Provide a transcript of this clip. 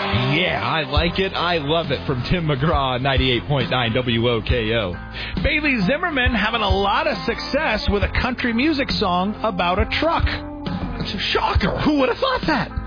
Yeah, I like it. I love it. From Tim McGraw, 98.9 WOKO. Bailey Zimmerman having a lot of success with a country music song about a truck. Shocker. Who would have thought that?